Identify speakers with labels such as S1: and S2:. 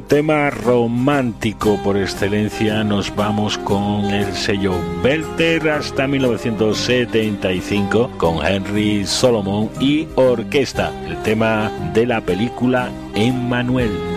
S1: tema romántico por excelencia, nos vamos con el sello Belter hasta 1975 con Henry Solomon y orquesta, el tema de la película Emmanuel.